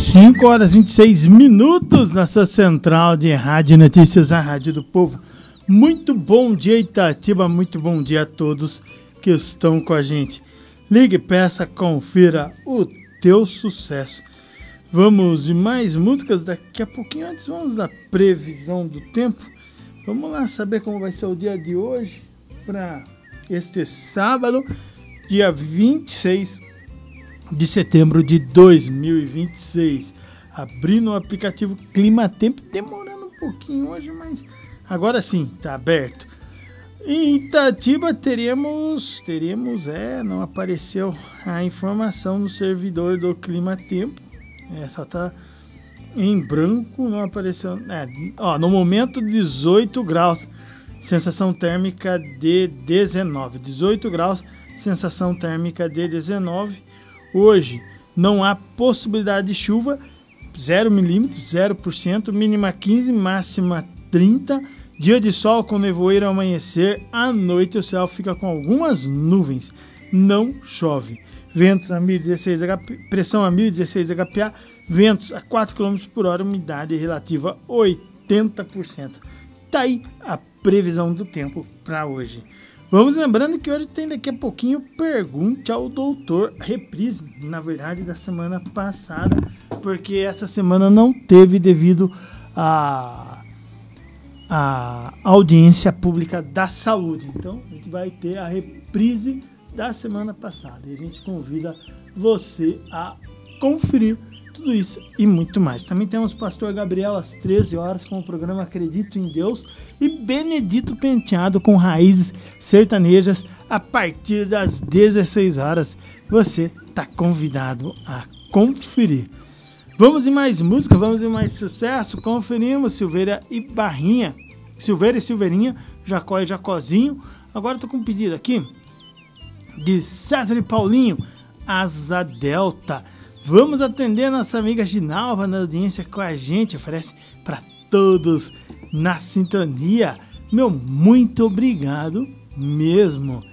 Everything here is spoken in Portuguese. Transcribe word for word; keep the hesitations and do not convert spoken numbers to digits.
cinco horas e vinte e seis minutos na sua central de rádio notícias, a Rádio do Povo. Muito bom dia, Itatiba, muito bom dia a todos que estão com a gente. Ligue, peça, confira o teu sucesso. Vamos de mais músicas daqui a pouquinho. Antes vamos da previsão do tempo. Vamos lá saber como vai ser o dia de hoje para este sábado, dia vinte e seis de setembro de dois mil e vinte e seis. Abrindo o aplicativo Clima Tempo, demorando um pouquinho hoje, mas agora sim, está aberto. Em Itatiba teríamos, teríamos, é, não apareceu a informação no servidor do Clima Tempo, é, só está em branco, não apareceu, é, ó, no momento dezoito graus, sensação térmica de dezenove, dezoito graus, sensação térmica de dezenove. Hoje não há possibilidade de chuva, zero milímetros, zero por cento, mínima quinze, máxima trinta. Dia de sol com nevoeiro ao amanhecer, à noite o céu fica com algumas nuvens, não chove. Ventos a mil e dezesseis H P, pressão a mil e dezesseis H P A, ventos a quatro quilômetros por hora, umidade relativa oitenta por cento. Tá aí a previsão do tempo para hoje. Vamos lembrando que hoje tem daqui a pouquinho Pergunte ao Doutor, reprise, na verdade, da semana passada, porque essa semana não teve devido a, a audiência pública da saúde. Então, a gente vai ter a reprise da semana passada e a gente convida você a conferir tudo isso e muito mais. Também temos o Pastor Gabriel às treze horas com o programa Acredito em Deus e Benedito Penteado com raízes sertanejas a partir das dezesseis horas. Você está convidado a conferir. Vamos em mais música, vamos em mais sucesso. Conferimos Silveira e Barrinha, Silveira e Silveirinha, Jacó e Jacozinho. Agora estou com um pedido aqui de César e Paulinho, Asa Delta. Vamos atender nossa amiga Ginalva na audiência com a gente. Oferece para todos na sintonia. Meu muito obrigado mesmo.